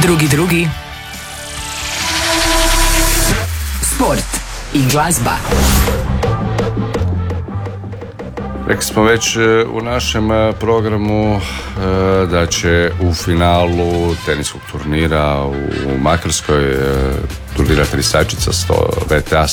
Drugi. Sport i glazba. Rekli smo već u našem programu da će u finalu teniskog turnira u Makarskoj, turnira tenisačica VTA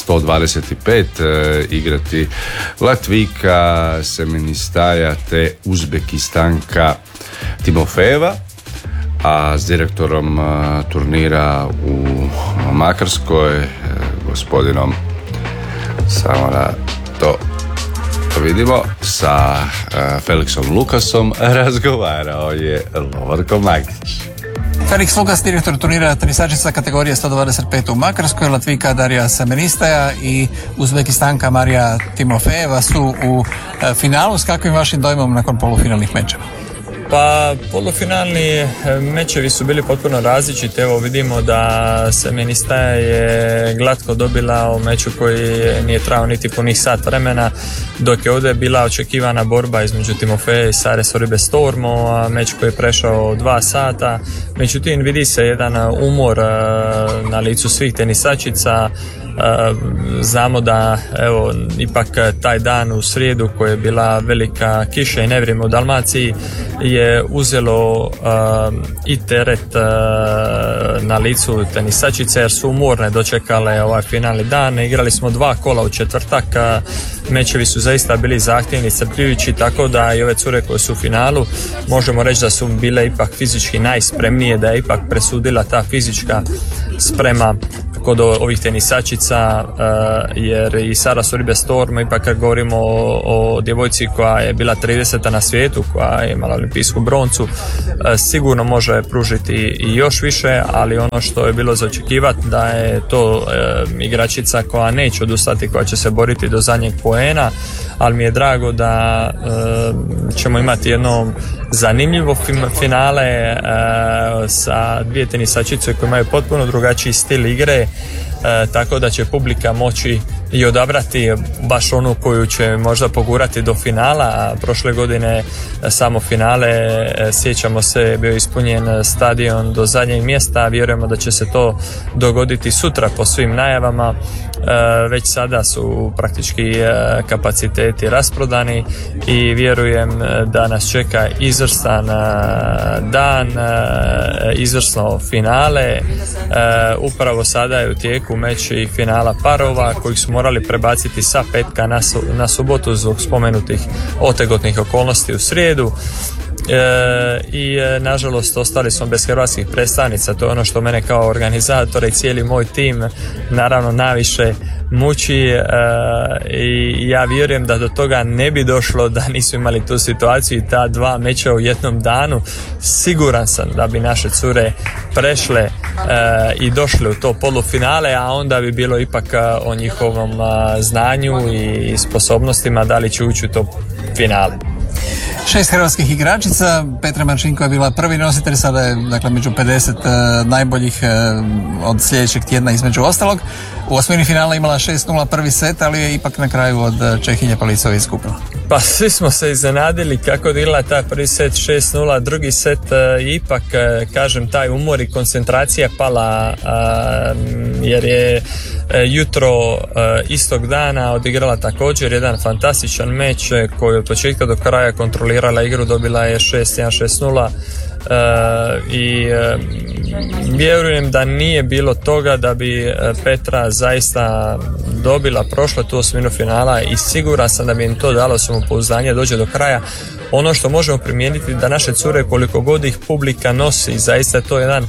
125, igrati Latvijka Semenistaja te Uzbekistanka Timofejeva, a s direktorom turnira u Makarskoj, gospodinom, samo da to vidimo, sa Felixom Lukasom razgovarao je Lovorko Magdić. Felix Lukas, direktor turnira tenisačica kategorije 125 u Makarskoj, Latvijka Darija Semenistaja i Uzbekistanka Marija Timofejeva su u finalu. S kakvim vašim dojmom nakon polufinalnih mečeva? Pa polufinalni mečevi su bili potpuno različiti. Evo vidimo da Semenistaja je glatko dobila u meču koji nije trajao niti punih sat vremena, dok je ovdje bila očekivana borba između Timofeje i Sare Soribe Stormo, a meč koji je prešao 2 sata. Međutim, vidi se jedan umor na licu svih tenisačica. Znamo da evo ipak taj dan u srijedu, koja je bila velika kiša i nevrijeme u Dalmaciji, je uzelo i teret na licu tenisačice, jer su umorne dočekale ovaj finalni dan. Igrali smo 2 kola u četvrtak, mečevi su zaista bili zahtjevni i crpljujući, tako da i ove cure koje su u finalu možemo reći da su bile ipak fizički najspremnije, da je ipak presudila ta fizička sprema kod ovih tenisačica, jer i Sara Soribe Stormo, ipak kad govorimo o djevojci koja je bila 30. na svijetu, koja je imala olimpijsku broncu, sigurno može pružiti i još više, ali ono što je bilo za očekivati da je to igračica koja neće odustati, koja će se boriti do zadnjeg poena, ali mi je drago da ćemo imati jedno zanimljivo finale sa 2 tenisačice koje imaju potpuno drugačiji stil igre, tako da će publika moći i odabrati baš onu koju će možda pogurati do finala. Prošle godine samo finale, sjećamo se, bio ispunjen stadion do zadnjeg mjesta. Vjerujemo da će se to dogoditi sutra po svim najavama. Već sada su praktički kapaciteti rasprodani i vjerujem da nas čeka izvrstan dan, izvrsno finale. Upravo sada je u tijeku meč i finala parova, kojih su morali prebaciti sa petka na subotu zbog spomenutih otegotnih okolnosti u srijedu. I nažalost ostali smo bez hrvatskih predstavnica. To je ono što mene kao organizatora i cijeli moj tim naravno najviše muči, i ja vjerujem da do toga ne bi došlo da nisu imali tu situaciju i ta 2 meča u jednom danu. Siguran sam da bi naše cure prešle i došle u to polufinale, a onda bi bilo ipak o njihovom znanju i sposobnostima da li će ući u to finale. 6 hrvatskih igračica. Petra Marčinko je bila prvi nositelj, sada je dakle među 50 najboljih od sljedećeg tjedna između ostalog. U osmini finala imala 6-0 prvi set, ali je ipak na kraju od Čehinje Palicove izgubila. Pa svi smo se iznenadili kako je igrala taj prvi set 6-0, drugi set ipak, kažem, taj umor i koncentracija pala, jer je jutro istog dana odigrala također jedan fantastičan meč koji od početka do kraja kontrolirala igru, dobila je 6-1, 6-0. I vjerujem da nije bilo toga da bi Petra zaista dobila, prošla tu osminu finala, i siguran sam da bi im to dalo samopouzdanje dođe do kraja. Ono što možemo primijeniti da naše cure, koliko god ih publika nosi, zaista je to jedan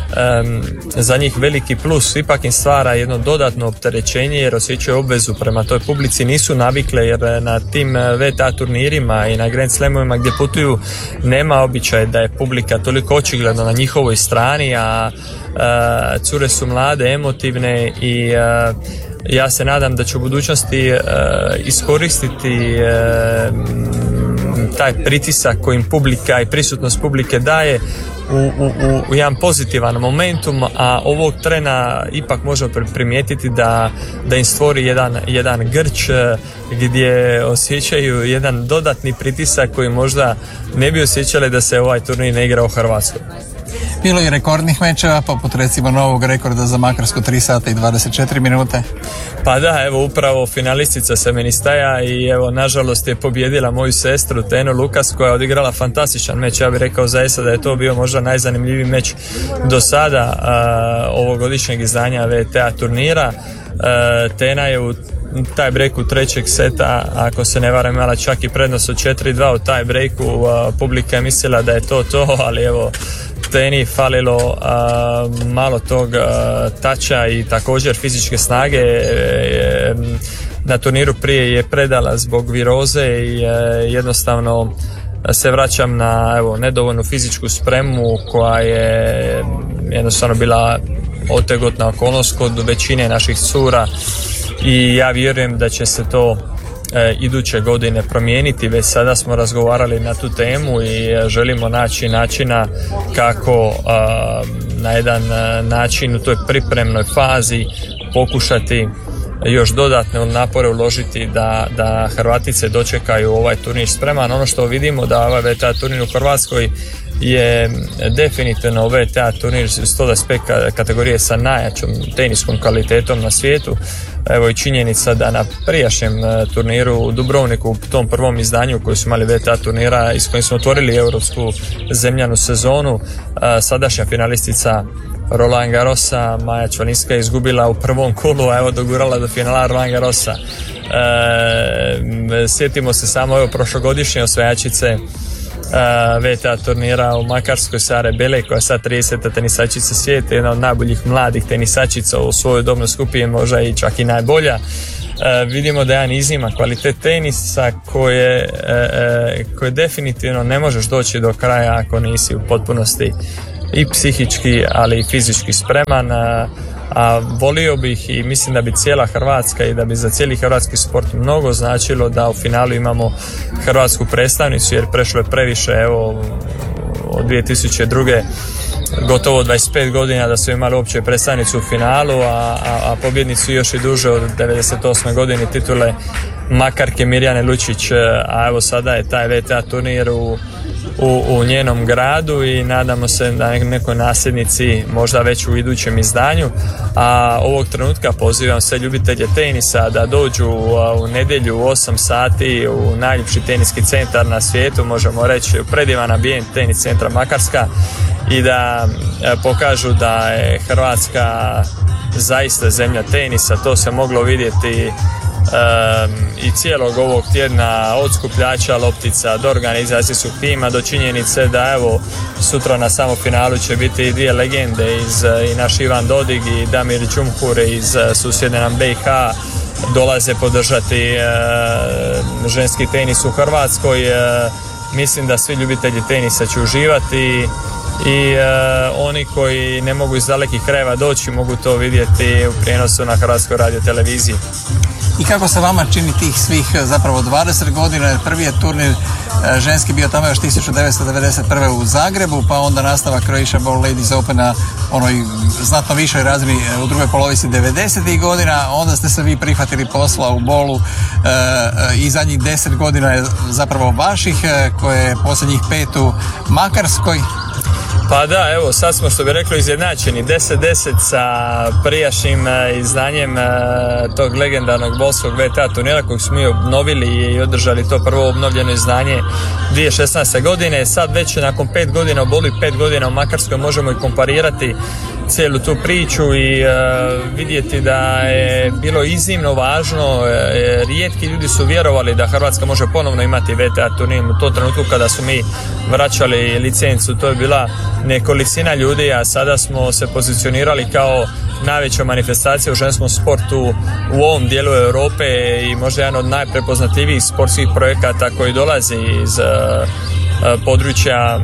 za njih veliki plus, ipak im stvara jedno dodatno opterećenje jer osjećaju obvezu prema toj publici. Nisu navikle, jer na tim VTA turnirima i na Grand Slamovima gdje putuju nema običaj da je publika toliko očigledno na njihovoj strani, a cure su mlade, emotivne i ja se nadam da će u budućnosti iskoristiti taj pritisak kojim publika i prisutnost publike daje u jedan pozitivan momentum, a ovog trena ipak možemo primijetiti da im stvori jedan grč gdje osjećaju jedan dodatni pritisak koji možda ne bi osjećali da se ovaj turnir ne igra u Hrvatskoj. Bilo je rekordnih mečeva, poput recimo novog rekorda za Makarsku 3 sata i 24 minute. Pa da, evo upravo finalistica Semenistaja i evo nažalost je pobjedila moju sestru Tenu Lukas koja je odigrala fantastičan meč. Ja bih rekao zaista da je to bio možda najzanimljiviji meč do sada ovogodišnjeg izdanja VTA turnira. Tena je u taj breaku trećeg seta, ako se ne varam, imala čak i prednost od 4-2 u taj breaku. Publika je mislila da je to, ali evo Teni falilo malo tog tača i također fizičke snage. Na turniru prije je predala zbog viroze i jednostavno se vraćam na nedovoljnu fizičku spremu koja je jednostavno bila otegotna okolnost kod većine naših cura i ja vjerujem da će se to iduće godine promijeniti. Već sada smo razgovarali na tu temu i želimo naći načina kako na jedan način u toj pripremnoj fazi pokušati još dodatne napore uložiti da Hrvatice dočekaju ovaj turnir spreman. Ono što vidimo da ovaj VTA turnir u Hrvatskoj je definitivno VTA turnir 125 kategorije sa najjačom teniskom kvalitetom na svijetu. Evo i činjenica da na prijašnjem turniru u Dubrovniku, u tom prvom izdanju koji su imali VTA turnira i s kojim smo otvorili europsku zemljanu sezonu, sadašnja finalistica Roland Garrosa Maja Čvalinska je izgubila u prvom kolu, a evo dogurala do finala Roland Garrosa. Sjetimo se samo prošlogodišnje osvajačice VTA turnira u Makarskoj, Sare Bele, koja je sad 30. tenisačica svijeta, jedna od najboljih mladih tenisačica u svojoj dobnoj skupini, možda i čak i najbolja. Vidimo da je jedan izniman kvalitet tenisa koje definitivno ne možeš doći do kraja ako nisi u potpunosti i psihički, ali i fizički spreman. A volio bih i mislim da bi cijela Hrvatska i da bi za cijeli hrvatski sport mnogo značilo da u finalu imamo hrvatsku predstavnicu, jer prešlo je previše, evo od 2002. gotovo 25 godina da su imali uopće predstavnicu u finalu, a pobjednicu još i duže od 98. godine titule Makarke Mirjane Lučić, a evo sada je taj VTA turnir u njenom gradu i nadamo se da nekoj nasljednici možda već u idućem izdanju. A ovog trenutka pozivam sve ljubitelje tenisa da dođu u nedjelju u 8 sati u najljepši teniski centar na svijetu, možemo reći predivan ambijent tenis centra Makarska, i da pokažu da je Hrvatska zaista zemlja tenisa. To se moglo vidjeti i cijelog ovog tjedna, od skupljača loptica do organizacijskog tima do činjenice da evo sutra na samom finalu će biti dvije legende i naš Ivan Dodig i Damir Đumhur iz susjedne nam BiH dolaze podržati ženski tenis u Hrvatskoj. Mislim da svi ljubitelji tenisa će uživati i oni koji ne mogu iz dalekih krajeva doći mogu to vidjeti u prijenosu na Hrvatskoj radioteleviziji. I kako se vama čini tih svih zapravo 20 godina, prvi je turnir ženski bio tamo još 1991. u Zagrebu, pa onda nastavak Croatia Ball Ladies Open na onoj znatno višoj razini u drugoj polovici 90. godina, onda ste se vi prihvatili posla u Bolu i zadnjih 10 godina je zapravo vaših, koje je posljednjih 5 u Makarskoj. Pa da, evo sad smo što bi rekli izjednačeni 10-10 sa prijašnjim izdanjem tog legendarnog bolskog VTA turnira kojeg smo mi obnovili i održali to prvo obnovljeno izdanje 2016. godine. Sad već nakon 5 godina u Bolu i 5 godina u Makarskoj možemo i komparirati cijelu tu priču i vidjeti da je bilo iznimno važno. Rijetki ljudi su vjerovali da Hrvatska može ponovno imati VTA turnir. U tom trenutku kada su mi vraćali licencu, to je bila nekolicina ljudi, a sada smo se pozicionirali kao najveća manifestacija u ženskom sportu u ovom dijelu Europe i možda jedan od najprepoznatljivijih sportskih projekata koji dolazi iz područja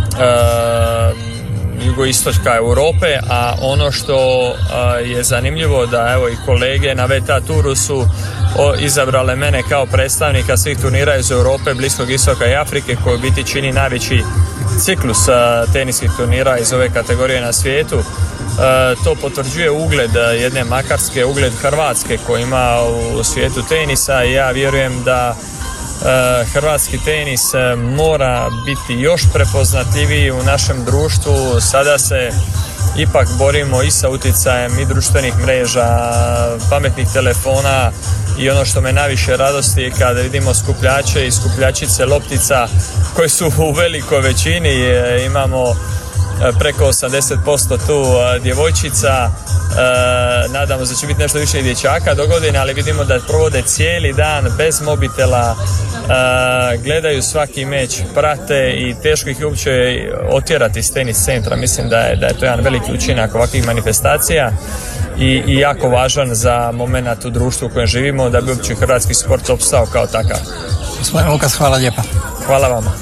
jugoistočka Europe. A ono što je zanimljivo da evo i kolege na VTA Turu su izabrale mene kao predstavnika svih turnira iz Europe, Bliskog istoka i Afrike, koji u biti čini najveći ciklus teniskih turnira iz ove kategorije na svijetu. To potvrđuje ugled jedne Makarske, ugled Hrvatske koji ima u svijetu tenisa i ja vjerujem da hrvatski tenis mora biti još prepoznatljiviji u našem društvu. Sada se ipak borimo i sa utjecajem i društvenih mreža, pametnih telefona i ono što me najviše radosti je kada vidimo skupljače i skupljačice loptica koji su u velikoj većini. Imamo preko 80% tu djevojčica, nadamo se da će biti nešto više i dječaka do godine, ali vidimo da provode cijeli dan bez mobitela, gledaju svaki meč, prate i teško ih uopće otjerati iz tenis centra. Mislim da je to jedan veliki učinak ovakvih manifestacija i jako važan za moment u društvu u kojem živimo da bi uopće hrvatski sport opstao kao takav. Gospodin Lukas, hvala lijepa. Hvala vama.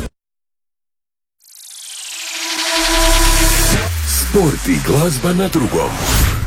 Sport i glazba na drugom.